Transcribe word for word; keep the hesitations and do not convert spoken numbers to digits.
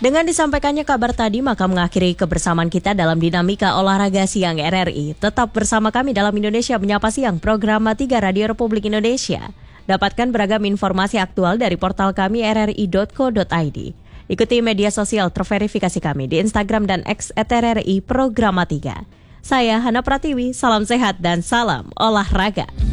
Dengan disampaikannya kabar tadi, maka mengakhiri kebersamaan kita dalam Dinamika Olahraga Siang R R I. Tetap bersama kami dalam Indonesia Menyapa Siang, program tiga Radio Republik Indonesia. Dapatkan beragam informasi aktual dari portal kami r r i dot co dot i d. Ikuti media sosial terverifikasi kami di Instagram dan X at R R I Programa tiga. Saya Hana Pratiwi, salam sehat dan salam olahraga.